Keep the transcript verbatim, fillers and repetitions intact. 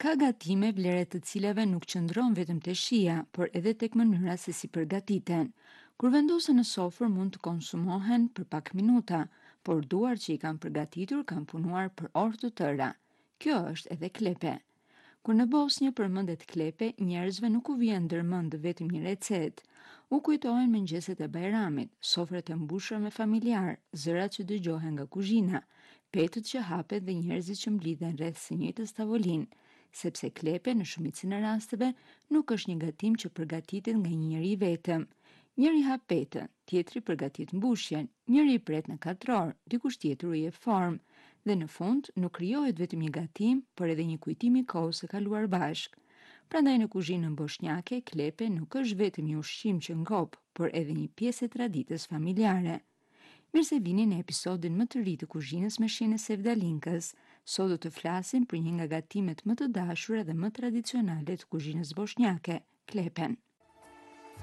Ka gatime vlere të cilave nuk qëndron vetëm te shija, por edhe tek mënyra se si përgatiten. Kur vendosen në sofër mund të konsumohen për pak minuta, por duar që i kanë përgatitur kanë punuar për orë të tëra. Kjo është edhe klepe. Kur në Bosnjë përmendet klepe, njerëzve nuk u vjen ndërmend vetëm një recetë. U kujtohen mëngjeset e Bajramit, sofrat e mbushura me familjar, zërat që dëgjohen nga kuzhina, petët që hapet dhe njerëzit që mblidhen rreth së njëjtës tavolinë, sepse klepe në shumicën e rasteve nuk është një gatim që përgatitet nga një njeri vetëm. Njëri hap petën, tjetri përgatit mbushjen, njëri i pret në katër orë, dikush tjetër u jep formë, dhe në fund nuk krijohet vetëm një gatim, por edhe një kujtim i kohës së kaluar bashk. Prandaj në kuzhinën bosnjake, klepe nuk është vetëm një ushqim që ngop, por edhe një pjesë e traditës familjare. Mirë se vini në episodin më të ri të kuzhinës me Shene Sevdalinkës. Sot do të flasim për një nga gatimet më të dashura dhe më tradicionale të kuzhinës bosnjake, klepen.